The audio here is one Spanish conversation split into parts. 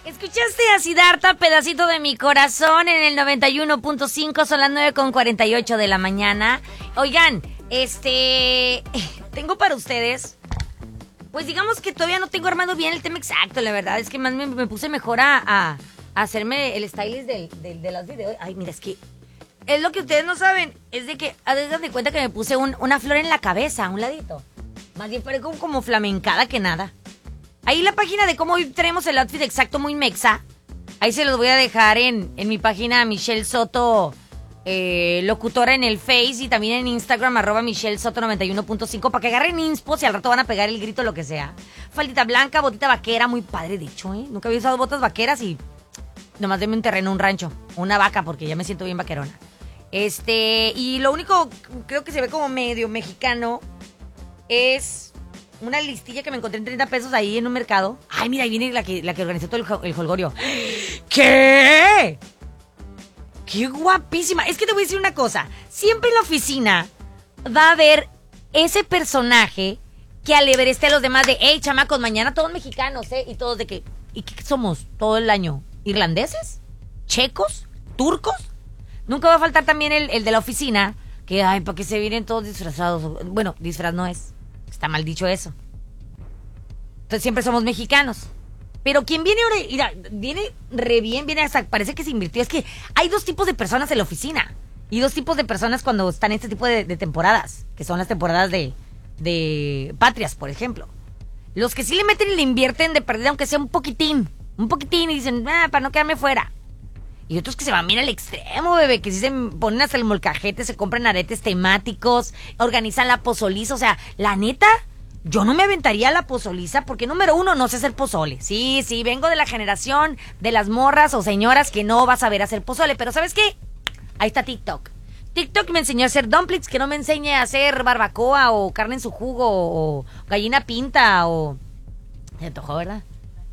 Escuchaste a Siddhartha, pedacito de mi corazón, en el 91.5, son las 9:48 de la mañana. Oigan, tengo para ustedes, pues digamos que todavía no tengo armado bien el tema exacto, la verdad, es que más me puse mejor a hacerme el stylist de los videos. Ay, mira, es que es lo que ustedes no saben, es de que, hagan de cuenta que me puse una flor en la cabeza, a un ladito. Más bien parece como flamencada que nada. Ahí la página de cómo hoy tenemos el outfit exacto muy mexa. Ahí se los voy a dejar en mi página Michelle Soto, locutora en el Face y también en Instagram, @Michelle Soto 91.5, para que agarren inspos y al rato van a pegar el grito, lo que sea. Faldita blanca, botita vaquera, muy padre, de hecho, ¿eh? Nunca había usado botas vaqueras y nomás deme un terreno, un rancho, una vaca, porque ya me siento bien vaquerona. Y lo único, creo que se ve como medio mexicano, es una listilla que me encontré en 30 pesos ahí en un mercado. Ay, mira, ahí viene la que organizó todo el jolgorio. ¿Qué? ¡Qué guapísima! Es que te voy a decir una cosa. Siempre en la oficina va a haber ese personaje que al ver a los demás de, hey, chamacos, mañana todos mexicanos, ¿eh? Y todos de que, ¿y qué somos todo el año? ¿Irlandeses? ¿Checos? ¿Turcos? Nunca va a faltar también el de la oficina, que, ay, ¿para qué se vienen todos disfrazados? Bueno, disfraz no es. Está mal dicho eso. Entonces siempre somos mexicanos. Pero quien viene ahora, mira, viene re bien, viene hasta, parece que se invirtió. Es que hay dos tipos de personas en la oficina. Y dos tipos de personas cuando están en este tipo de temporadas. Que son las temporadas de patrias, por ejemplo. Los que sí le meten y le invierten de perdida, aunque sea un poquitín. Y dicen, para no quedarme fuera. Y otros que se van bien al extremo, bebé, que sí se ponen hasta el molcajete, se compran aretes temáticos, organizan la pozoliza. O sea, la neta, yo no me aventaría la pozoliza porque, número uno, no sé hacer pozole. Sí, vengo de la generación de las morras o señoras que no vas a ver hacer pozole. Pero ¿sabes qué? Ahí está TikTok. TikTok me enseñó a hacer dumplings, que no me enseñe a hacer barbacoa o carne en su jugo o gallina pinta o... Se antojó, ¿verdad?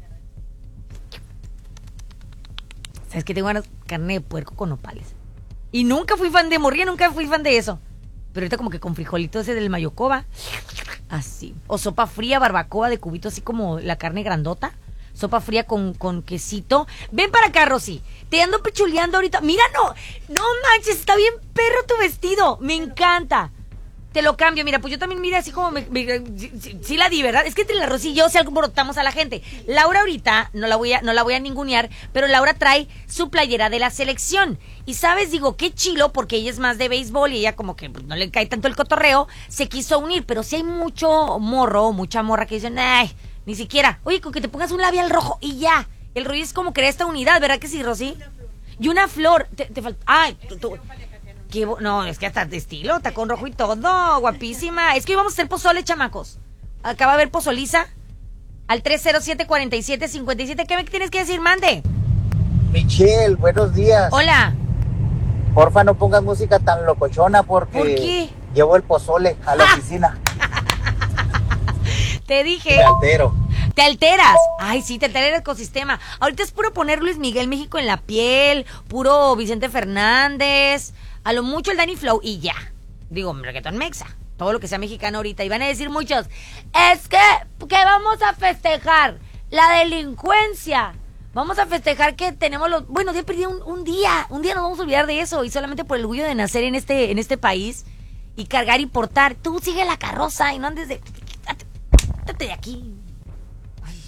¿Sabes que tengo carne de puerco con nopales? Y nunca fui fan de morría, nunca fui fan de eso. Pero ahorita como que con frijolito ese del mayocoba. Así. O sopa fría, barbacoa de cubito, así como la carne grandota. Sopa fría con quesito. Ven para acá, Rosy. Te ando pechuleando ahorita. Mira, no manches, está bien perro tu vestido. Me encanta. Te lo cambio, mira, pues yo también, mira, así como sí la di, ¿verdad? Es que entre la Rosy y yo si alborotamos a la gente. Laura ahorita, no la voy a ningunear, pero Laura trae su playera de la selección. Y sabes, digo, qué chilo, porque ella es más de béisbol y ella como que pues, no le cae tanto el cotorreo, se quiso unir, pero sí hay mucho morro, mucha morra que dicen, ay, ni siquiera, oye, con que te pongas un labial rojo y ya. El rollo es como crear esta unidad, ¿verdad que sí, Rosy? Y una flor, te falta, ay, no, es que hasta de estilo, tacón rojo y todo, guapísima. Es que íbamos a hacer pozole, chamacos. Acaba de ver pozoliza al 307-4757. ¿Qué me tienes que decir? Mande. Michelle, buenos días. Hola. Porfa, no pongas música tan locochona porque... ¿Por qué? Llevo el pozole a la oficina. Te dije. Me altero. Te alteras. Ay, sí, te altera el ecosistema. Ahorita es puro poner Luis Miguel México en la piel, puro Vicente Fernández, a lo mucho el Danny Flow y ya. Digo, reggaetón mexa, todo lo que sea mexicano ahorita. Y van a decir muchos, es que vamos a festejar la delincuencia. Vamos a festejar que tenemos los... Bueno, ya perdí un día nos vamos a olvidar de eso. Y solamente por el orgullo de nacer en este país y cargar y portar. Tú sigue la carroza y no andes de... Quítate de aquí. Ay.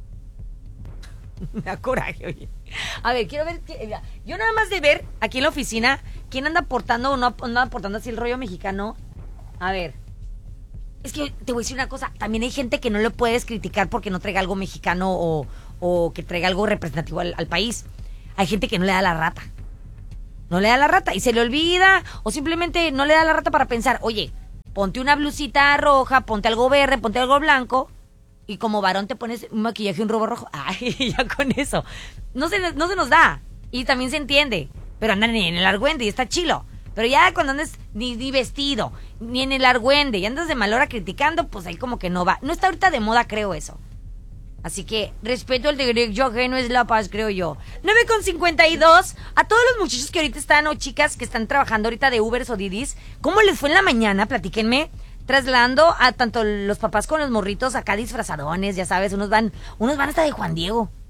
Me da coraje, oye. A ver, quiero ver... Yo nada más de ver aquí en la oficina quién anda aportando o no anda aportando así el rollo mexicano. A ver. Es que te voy a decir una cosa. También hay gente que no le puedes criticar porque no traiga algo mexicano o que traiga algo representativo al país. Hay gente que no le da la rata. No le da la rata y se le olvida. O simplemente no le da la rata para pensar, oye, ponte una blusita roja, ponte algo verde, ponte algo blanco. Y como varón te pones un maquillaje, un robo rojo. Ay, ya con eso. No se nos da. Y también se entiende. Pero andan en el argüende y está chilo. Pero ya cuando andas ni vestido, ni en el argüende, y andas de mal hora criticando, pues ahí como que no va. No está ahorita de moda, creo eso. Así que respeto el derecho ajeno es la paz, creo yo. 9:52. A todos los muchachos que ahorita están, o chicas que están trabajando ahorita de Ubers o Didis, ¿cómo les fue en la mañana? Platíquenme. Trasladando a tanto los papás con los morritos acá disfrazadones, ya sabes, unos van hasta de Juan Diego.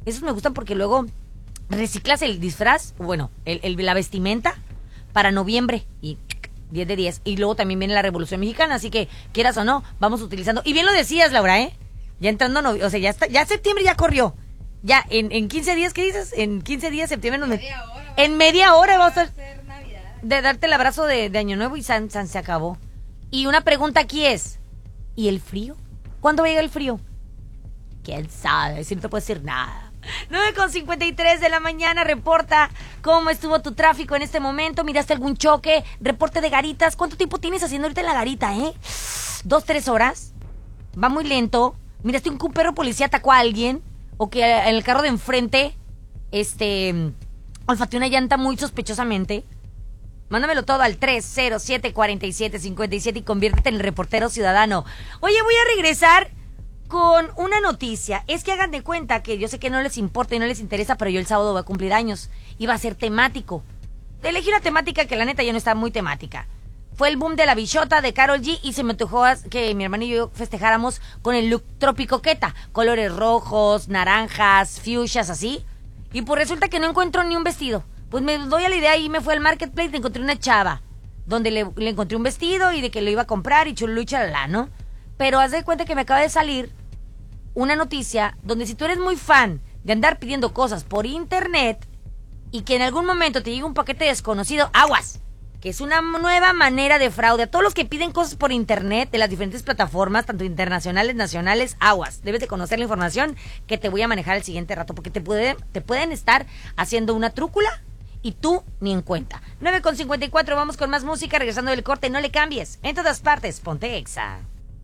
Esos me gustan porque luego reciclas el disfraz, bueno, la vestimenta para noviembre y 10 de 10. Y luego también viene la Revolución Mexicana, así que quieras o no, vamos utilizando. Y bien lo decías, Laura, ya entrando, o sea, ya septiembre ya corrió. Ya, en 15 días, ¿qué dices? En 15 días, septiembre nos en media hora vamos a de darte el abrazo de Año Nuevo y San se acabó. Y una pregunta aquí es, ¿y el frío? ¿Cuándo va a llegar el frío? ¿Quién sabe? Si no te puedo decir nada. 9:53 de la mañana, reporta cómo estuvo tu tráfico en este momento. ¿Miraste algún choque? Reporte de garitas. ¿Cuánto tiempo tienes haciendo ahorita en la garita, 2-3 horas. Va muy lento. ¿Miraste un perro policía atacó a alguien? ¿O que en el carro de enfrente olfateó una llanta muy sospechosamente? Mándamelo todo al 307-4757 y conviértete en el reportero ciudadano. Oye, voy a regresar con una noticia. Es que hagan de cuenta que yo sé que no les importa y no les interesa, pero yo el sábado voy a cumplir años y va a ser temático. Elegí una temática que la neta ya no está muy temática. Fue el boom de la bichota de Karol G y se me antojó que mi hermano y yo festejáramos con el look tropicoqueta. Colores rojos, naranjas, fuchsias, así. Y pues resulta que no encuentro ni un vestido. Pues me doy a la idea y me fui al marketplace y encontré una chava donde le encontré un vestido y de que lo iba a comprar y chulú y chalala, ¿no? Pero haz de cuenta que me acaba de salir una noticia donde si tú eres muy fan de andar pidiendo cosas por internet y que en algún momento te llegue un paquete desconocido, aguas, que es una nueva manera de fraude. A todos los que piden cosas por internet de las diferentes plataformas, tanto internacionales, nacionales, aguas. Debes de conocer la información que te voy a manejar el siguiente rato, porque te pueden estar haciendo una trúcula y tú ni en cuenta. 9:54, vamos con más música, regresando del corte, no le cambies. En todas partes, ponte Exa.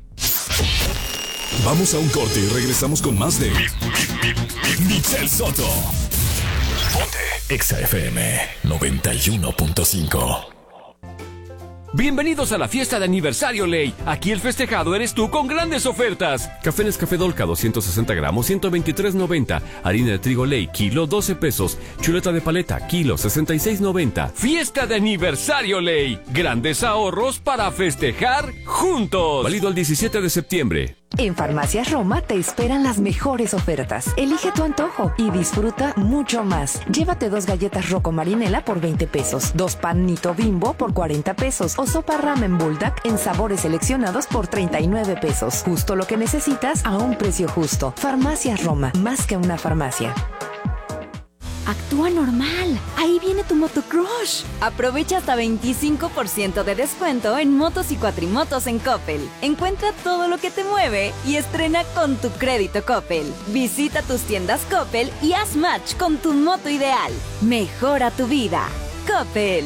Vamos a un corte y regresamos con más de Michelle Soto. Ponte Exa FM 91.5. Bienvenidos a la fiesta de aniversario Ley. Aquí el festejado eres tú con grandes ofertas. Café Nescafé Dolca 260 gramos, 123.90. Harina de trigo Ley, kilo 12 pesos. Chuleta de paleta, kilo 66.90. Fiesta de aniversario Ley. Grandes ahorros para festejar juntos. Válido el 17 de septiembre. En Farmacias Roma te esperan las mejores ofertas. Elige tu antojo y disfruta mucho más. Llévate 2 galletas Rocco Marinela por 20 pesos, 2 panito Bimbo por 40 pesos o sopa ramen Bulldog en sabores seleccionados por 39 pesos. Justo lo que necesitas a un precio justo. Farmacias Roma, más que una farmacia. Actúa normal. Ahí viene tu motocrush. Aprovecha hasta 25% de descuento en motos y cuatrimotos en Coppel. Encuentra todo lo que te mueve y estrena con tu crédito Coppel. Visita tus tiendas Coppel y haz match con tu moto ideal. Mejora tu vida. Coppel.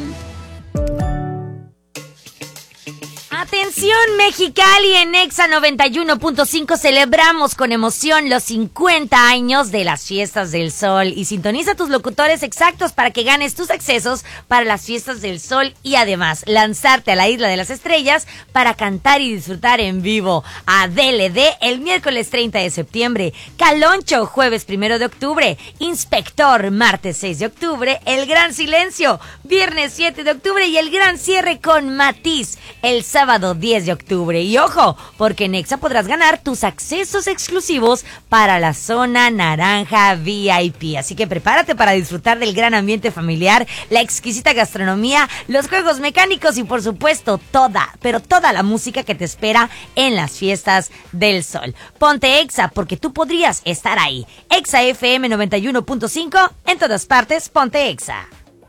Atención Mexicali, en Exa 91.5 celebramos con emoción los 50 años de las Fiestas del Sol y sintoniza tus locutores exactos para que ganes tus accesos para las Fiestas del Sol y además lanzarte a la Isla de las Estrellas para cantar y disfrutar en vivo. A DLD el miércoles 30 de septiembre, Caloncho jueves 1 de octubre, Inspector martes 6 de octubre, El Gran Silencio viernes 7 de octubre y el gran cierre con Matiz el sábado 10 de octubre. Y ojo, porque en Exa podrás ganar tus accesos exclusivos para la zona naranja VIP. Así que prepárate para disfrutar del gran ambiente familiar, la exquisita gastronomía, los juegos mecánicos y por supuesto toda la música que te espera en las Fiestas del Sol. Ponte Exa porque tú podrías estar ahí. Exa FM 91.5, en todas partes, ponte Exa.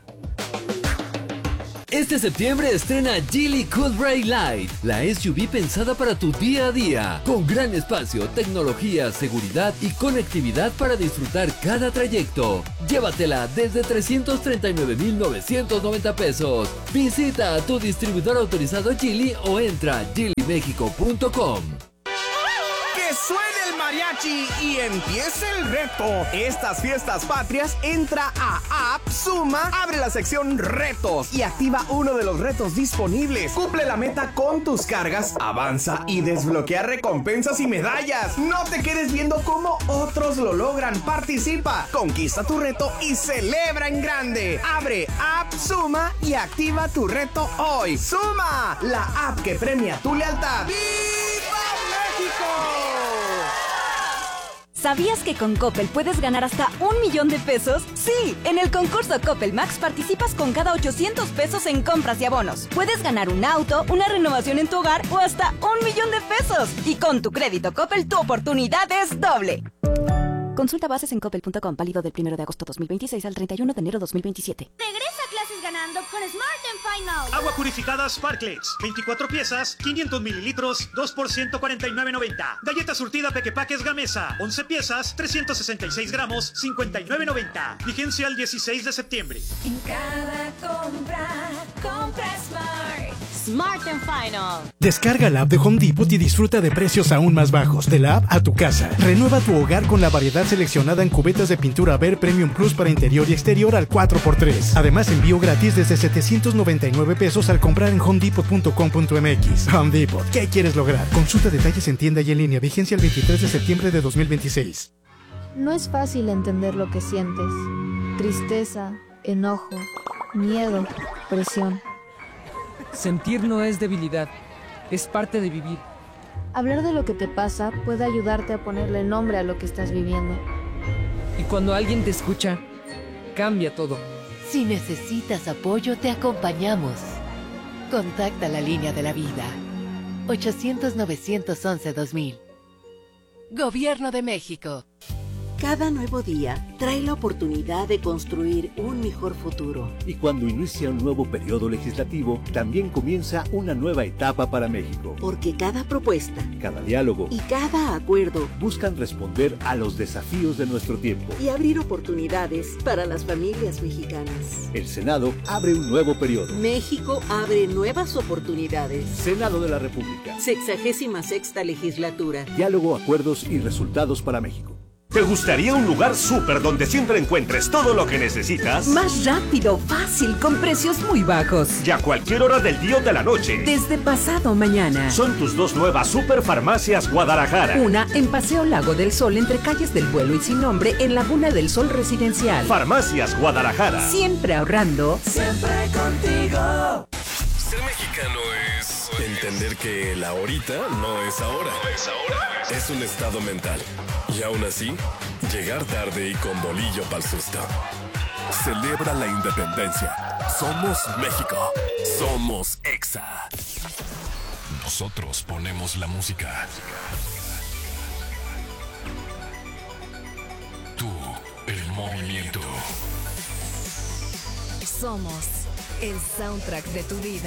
Este septiembre estrena Geely Cool Ray Light, la SUV pensada para tu día a día, con gran espacio, tecnología, seguridad y conectividad para disfrutar cada trayecto. Llévatela desde 339,990 pesos. Visita a tu distribuidor autorizado Geely o entra a geelymexico.com. ¡Que suene el mariachi y empiece el reto! Estas fiestas patrias, entra a App Suma, abre la sección retos y activa uno de los retos disponibles. Cumple la meta con tus cargas, avanza y desbloquea recompensas y medallas. No te quedes viendo cómo otros lo logran. Participa, conquista tu reto y celebra en grande. Abre App Suma y activa tu reto hoy. ¡Suma! La app que premia tu lealtad. ¡Viva México! ¿Sabías que con Coppel puedes ganar hasta 1 millón de pesos? Sí, en el concurso Coppel Max participas con cada 800 pesos en compras y abonos. Puedes ganar un auto, una renovación en tu hogar o hasta 1 millón de pesos. Y con tu crédito Coppel, tu oportunidad es doble. Consulta bases en coppel.com, válido del 1 de agosto 2026 al 31 de enero 2027. Regresa a clases ganando con Smart & Final. Agua purificada Sparklex, 24 piezas, 500 mililitros, 2 por 149.90. Galleta surtida Pequepaques Gamesa, 11 piezas, 366 gramos, 59.90. Vigencia el 16 de septiembre. En cada compra Smart. Smart & Final. Descarga la app de Home Depot y disfruta de precios aún más bajos. De la app a tu casa. Renueva tu hogar con la variedad seleccionada en cubetas de pintura Ver Premium Plus para interior y exterior al 4x3. Además, envío gratis desde 799 pesos al comprar en homedepot.com.mx. Home Depot. ¿Qué quieres lograr? Consulta detalles en tienda y en línea. Vigencia el 23 de septiembre de 2026. No es fácil entender lo que sientes. Tristeza, enojo, miedo, presión. Sentir no es debilidad, es parte de vivir. Hablar de lo que te pasa puede ayudarte a ponerle nombre a lo que estás viviendo. Y cuando alguien te escucha, cambia todo. Si necesitas apoyo, te acompañamos. Contacta la línea de la vida. 800-911-2000. Gobierno de México. Cada nuevo día trae la oportunidad de construir un mejor futuro. Y cuando inicia un nuevo periodo legislativo, también comienza una nueva etapa para México. Porque cada propuesta, cada diálogo y cada acuerdo buscan responder a los desafíos de nuestro tiempo y abrir oportunidades para las familias mexicanas. El Senado abre un nuevo periodo. México abre nuevas oportunidades. Senado de la República. 66ª legislatura. Diálogo, acuerdos y resultados para México. ¿Te gustaría un lugar súper donde siempre encuentres todo lo que necesitas? Más rápido, fácil, con precios muy bajos. Y a cualquier hora del día o de la noche. Desde pasado mañana. Son tus dos nuevas Superfarmacias Guadalajara. Una en Paseo Lago del Sol, entre calles del Vuelo y Sin Nombre, en Laguna del Sol Residencial. Farmacias Guadalajara. Siempre ahorrando. Siempre contigo. Ser mexicano es entender que el ahorita no es ahora. Es un estado mental. Y aún así, llegar tarde y con bolillo pa'l susto. Celebra la independencia. Somos México. Somos Exa. Nosotros ponemos la música. Tú, el movimiento. Somos el soundtrack de tu vida.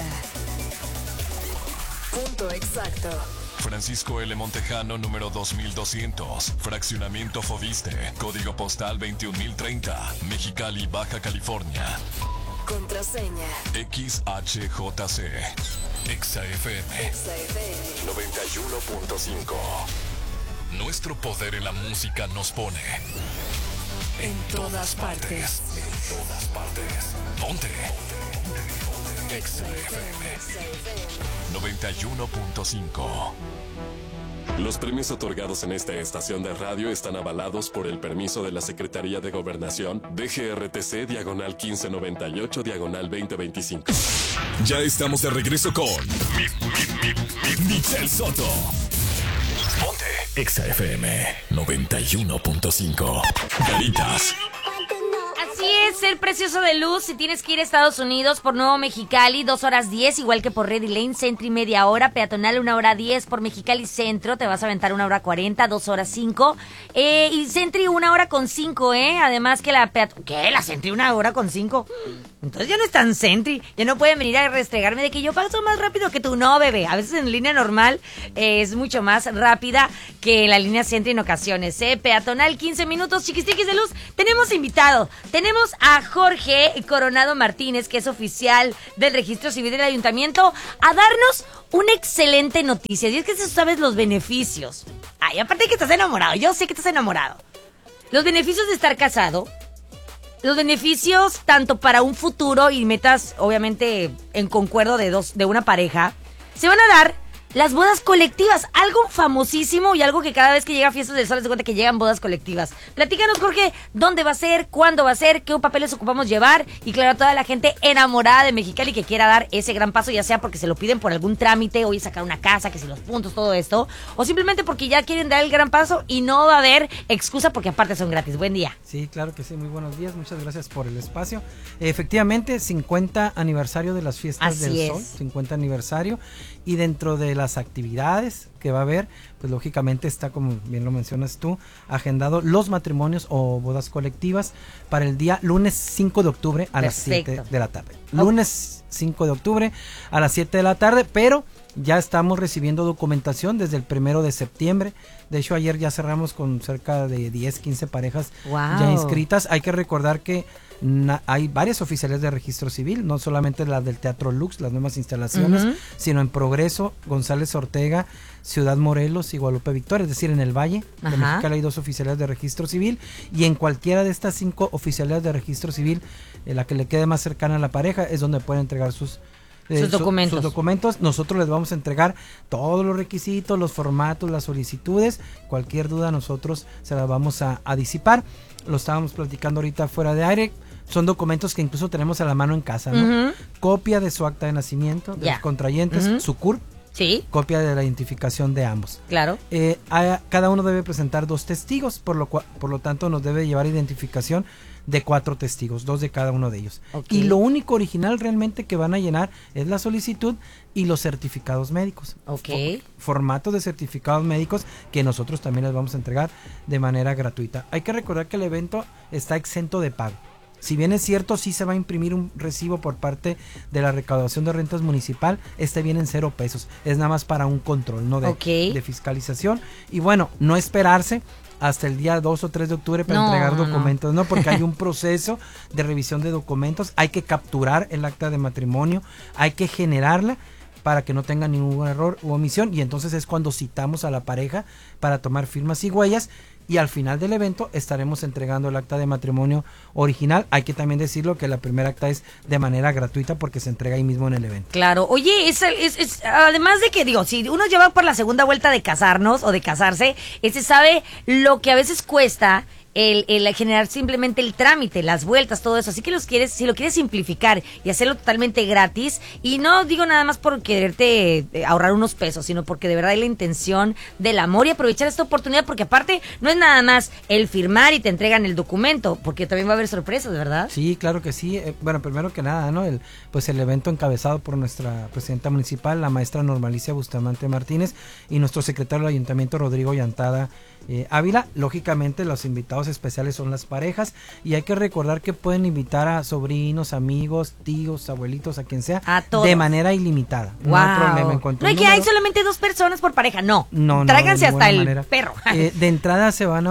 Punto exacto. Francisco L. Montejano, número 2200. Fraccionamiento Fobiste. Código postal 21030. Mexicali, Baja California. Contraseña. XHJC. Exa FM. 91.5. Nuestro poder en la música nos pone en todas partes. En todas partes. Ponte. Exa FM 91.5. Los premios otorgados en esta estación de radio están avalados por el permiso de la Secretaría de Gobernación DGRTC diagonal 1598 /2025. Ya estamos de regreso con Michelle Soto. Ponte Exa FM 91.5. Caritas. Así es, ser precioso de luz. Si tienes que ir a Estados Unidos por Nuevo Mexicali, 2 horas 10, igual que por Ready Lane, Sentry media hora, peatonal 1 hora 10, por Mexicali Centro te vas a aventar 1 hora 40, 2 horas 5, y Sentry 1 hora con 5, además que la ¿qué? ¿La Sentry 1 hora con 5? Entonces ya no es tan Sentry, ya no pueden venir a restregarme de que yo paso más rápido que tú. No, bebé, a veces en línea normal es mucho más rápida que la línea Sentry en ocasiones, peatonal 15 minutos, chiquistiquis de luz. Tenemos invitado, tenemos a Jorge Coronado Martínez, que es oficial del Registro Civil del Ayuntamiento, a darnos una excelente noticia. Y es que tú sabes los beneficios. Ay, aparte de que estás enamorado, yo sé que estás enamorado. Los beneficios de estar casado, los beneficios tanto para un futuro y metas, obviamente, en concuerdo de una pareja, se van a dar las bodas colectivas, algo famosísimo y algo que cada vez que llega a Fiestas del Sol se cuenta que llegan bodas colectivas. Platícanos, Jorge, ¿dónde va a ser? ¿Cuándo va a ser? ¿Qué papeles ocupamos llevar? Y claro, a toda la gente enamorada de Mexicali que quiera dar ese gran paso, ya sea porque se lo piden por algún trámite, oye, sacar una casa, que si los puntos, todo esto, o simplemente porque ya quieren dar el gran paso y no va a haber excusa porque aparte son gratis. Buen día. Sí, claro que sí, muy buenos días, muchas gracias por el espacio. Efectivamente, 50 aniversario de las Fiestas del Sol, 50 aniversario, y dentro de las actividades que va a haber, pues lógicamente está, como bien lo mencionas tú, agendado los matrimonios o bodas colectivas para el día lunes 5 de octubre a las 7 de la tarde. Lunes 5 de octubre a las 7 de la tarde, pero ya estamos recibiendo documentación desde el 1 de septiembre. De hecho, ayer ya cerramos con cerca de 10, 15 parejas ya inscritas. Hay que recordar que hay varias oficiales de registro civil, no solamente las del Teatro Lux, las nuevas instalaciones, sino en Progreso, González Ortega, Ciudad Morelos y Guadalupe Victoria, es decir, en el Valle de Mexicali hay 2 oficiales de registro civil, y en cualquiera de estas 5 oficiales de registro civil, la que le quede más cercana a la pareja es donde pueden entregar sus documentos. Nosotros les vamos a entregar todos los requisitos, los formatos, las solicitudes. Cualquier duda nosotros se las vamos a disipar. Lo estábamos platicando ahorita fuera de aire. Son documentos que incluso tenemos a la mano en casa, ¿no? Copia de su acta de nacimiento, de los contrayentes, su CURP. Sí. Copia de la identificación de ambos. Claro. Cada uno debe presentar 2 testigos, por lo tanto nos debe llevar identificación de 4 testigos, 2 de cada uno de ellos. Y lo único original realmente que van a llenar es la solicitud y los certificados médicos. Formatos de certificados médicos que nosotros también les vamos a entregar de manera gratuita. Hay que recordar que el evento está exento de pago. Si bien es cierto, sí se va a imprimir un recibo por parte de la recaudación de rentas municipal, viene en 0 pesos. Es nada más para un control, ¿no? De fiscalización. Y bueno, no esperarse hasta el día 2 o 3 de octubre para entregar documentos, ¿no? Porque hay un proceso de revisión de documentos, hay que capturar el acta de matrimonio, hay que generarla para que no tenga ningún error u omisión, y entonces es cuando citamos a la pareja para tomar firmas y huellas, y al final del evento estaremos entregando el acta de matrimonio original. Hay que también decirlo que la primera acta es de manera gratuita porque se entrega ahí mismo en el evento. Claro, oye, es además de que, digo, si uno lleva por la segunda vuelta de casarnos o de casarse, sabe lo que a veces cuesta el generar simplemente el trámite, las vueltas, todo eso. Así que si lo quieres simplificar y hacerlo totalmente gratis, y no digo nada más por quererte ahorrar unos pesos, sino porque de verdad hay la intención del amor y aprovechar esta oportunidad, porque aparte no es nada más el firmar y te entregan el documento, porque también va a haber sorpresas, ¿verdad? Sí, claro que sí. Bueno, primero que nada, ¿no? El evento encabezado por nuestra presidenta municipal, la maestra Normalicia Bustamante Martínez, y nuestro secretario del ayuntamiento, Rodrigo Llantada Ávila. Lógicamente los invitados especiales son las parejas, y hay que recordar que pueden invitar a sobrinos, amigos, tíos, abuelitos, a quien sea, de manera ilimitada. No hay problema en cuanto no hay que hay solamente 2 personas por pareja, no tráiganse hasta el perro. De entrada se van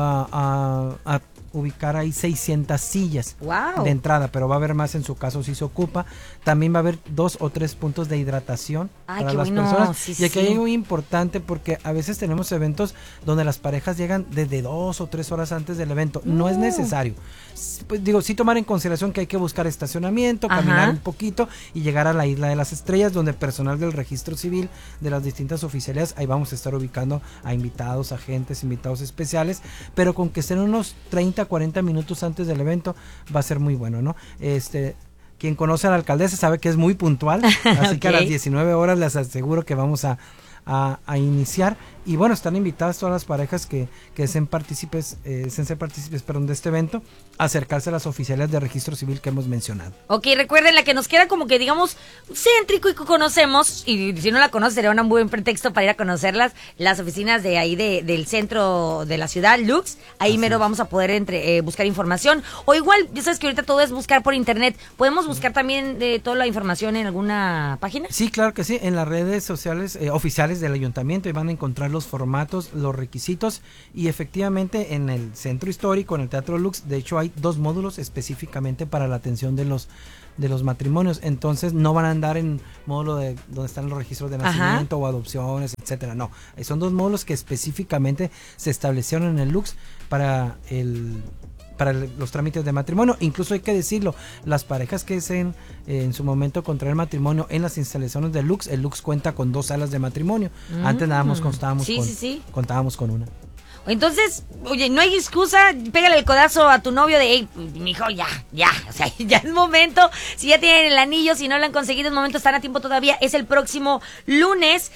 a ubicar ahí 600 sillas de entrada, pero va a haber más en su caso si se ocupa. También va a haber 2 o 3 puntos de hidratación para las personas. Sí, y aquí hay algo importante, porque a veces tenemos eventos donde las parejas llegan desde 2 o 3 horas antes del evento. No es necesario. Pues digo, sí tomar en consideración que hay que buscar estacionamiento, caminar un poquito y llegar a la Isla de las Estrellas, donde personal del registro civil de las distintas oficialías, ahí vamos a estar ubicando a invitados, agentes, invitados especiales, pero con que estén unos 30-40 minutos antes del evento va a ser muy bueno, ¿no? Quien conoce a la alcaldesa sabe que es muy puntual, así que a las 19 horas les aseguro que vamos a iniciar. Y bueno, están invitadas todas las parejas que deseen ser partícipes de este evento, a acercarse a las oficiales de registro civil que hemos mencionado. Ok, recuerden, la que nos queda como que digamos céntrico y que conocemos, y si no la conoce sería un buen pretexto para ir a conocerlas, las oficinas de ahí del centro de la ciudad, Lux. Ahí mero vamos a poder buscar información, o igual, ya sabes que ahorita todo es buscar por internet. ¿Podemos buscar también toda la información en alguna página? Sí, claro que sí, en las redes sociales oficiales del ayuntamiento, y van a encontrar los formatos, los requisitos, y efectivamente en el centro histórico, en el Teatro Lux, de hecho hay 2 módulos específicamente para la atención de los matrimonios. Entonces no van a andar en módulo de donde están los registros de nacimiento o adopciones, etcétera. No, son 2 módulos que específicamente se establecieron en el Lux para para los trámites de matrimonio. Incluso hay que decirlo, las parejas que en su momento contraer matrimonio en las instalaciones de Lux, el Lux cuenta con 2 salas de matrimonio. Antes nada más contábamos con una. Entonces, oye, no hay excusa, pégale el codazo a tu novio de, hey, mijo, ya, o sea, ya es momento, si ya tienen el anillo, si no lo han conseguido, es momento, están a tiempo todavía, es el próximo lunes,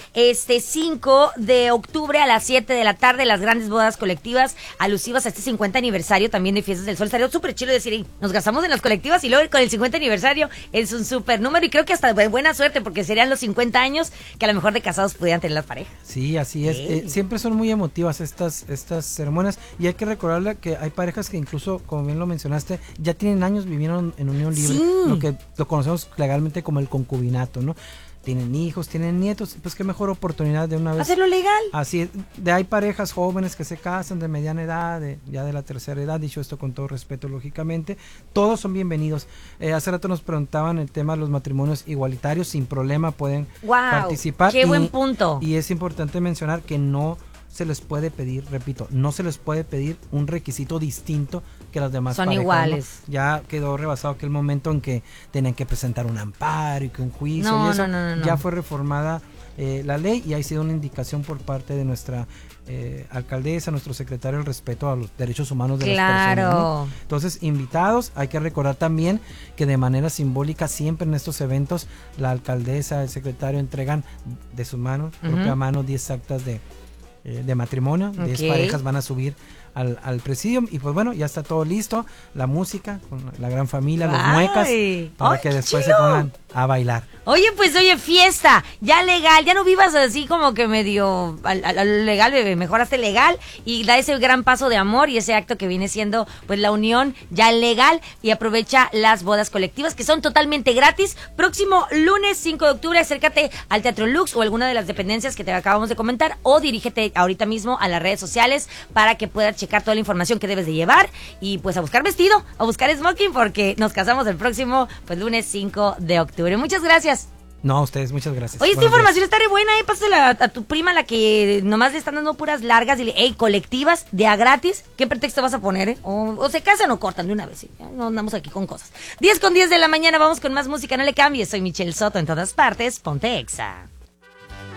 5 de octubre a las 7 de la tarde, las grandes bodas colectivas alusivas a este 50 aniversario también de Fiestas del Sol. Estaría súper chido decir, hey, nos gastamos en las colectivas y luego con el 50 aniversario es un súper número y creo que hasta de buena suerte porque serían los 50 años que a lo mejor de casados pudieran tener las parejas. Sí, así es, siempre son muy emotivas estas ceremonias y hay que recordarle que hay parejas que incluso, como bien lo mencionaste, ya tienen años viviendo en unión libre, lo que lo conocemos legalmente como el concubinato, ¿no? Tienen hijos, tienen nietos, pues qué mejor oportunidad de una vez hacerlo legal. Así es, hay parejas jóvenes que se casan de mediana edad, ya de la tercera edad, dicho esto con todo respeto lógicamente, todos son bienvenidos. Hace rato nos preguntaban el tema de los matrimonios igualitarios, sin problema pueden participar. Qué buen punto. Y es importante mencionar que no se les puede pedir, repito, no se les puede pedir un requisito distinto que las demás parejas. Son iguales. ¿No? Ya quedó rebasado aquel momento en que tenían que presentar un amparo y que un juicio y eso. No. Ya fue reformada la ley y ha sido una indicación por parte de nuestra alcaldesa, nuestro secretario, el respeto a los derechos humanos de las personas, ¿no? Entonces, invitados, hay que recordar también que de manera simbólica siempre en estos eventos la alcaldesa, el secretario entregan de sus manos, propia mano, 10 actas de matrimonio, 10 parejas van a subir al presidium y pues bueno, ya está todo listo, la música con la gran familia, los muecas, para que después se pongan a bailar. Oye, fiesta, ya legal, ya no vivas así como que medio a lo legal, bebé, mejor hazte legal y da ese gran paso de amor y ese acto que viene siendo pues la unión ya legal y aprovecha las bodas colectivas que son totalmente gratis. Próximo lunes 5 de octubre, acércate al Teatro Lux o alguna de las dependencias que te acabamos de comentar o dirígete ahorita mismo a las redes sociales para que puedas checar toda la información que debes de llevar y pues a buscar vestido, a buscar smoking porque nos casamos el próximo pues lunes 5 de octubre. Muchas gracias. No, a ustedes, muchas gracias. Oye, esta información está re buena, pásala a tu prima, la que nomás le están dando puras largas, dile, hey, colectivas, de a gratis, ¿qué pretexto vas a poner, O se casan o cortan de una vez, ¿sí? No andamos aquí con cosas. 10:10 de la mañana, vamos con más música, no le cambies, soy Michelle Soto, en todas partes, ponte Exa.